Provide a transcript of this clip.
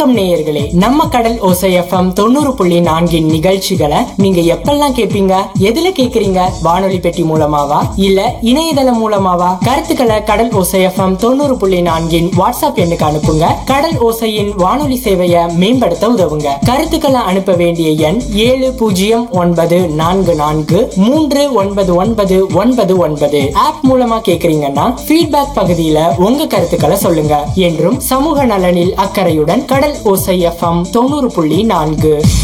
வணக்கம் நேயர்களே, நம்ம கடல் ஓசை எஃப்எம் 90.4 நிகழ்ச்சிகளை நீங்க எப்பெல்லாம் கேட்பீங்க? எதுல கேக்குறீங்க? வானொலி பெட்டி மூலமாவா இல்ல இணையதளம் மூலமாவா? கருத்துக்களை கடல் ஓசை எஃப்எம் 90.4 வாட்ஸ்அப் எண்ணுக்கு அனுப்புங்க. கடல் ஓசையின் வானொலி சேவையை மேம்படுத்த உதவுங்க. கருத்துக்களை அனுப்ப வேண்டிய எண் 7009443999. ஆப் மூலமா கேக்குறீங்கன்னா ஃபீட்பேக் பகுதியில உங்க கருத்துக்களை சொல்லுங்க. என்றும் சமூக நலனில் அக்கறையுடன் கடல் ஓசை எஃப்எம் 90.4.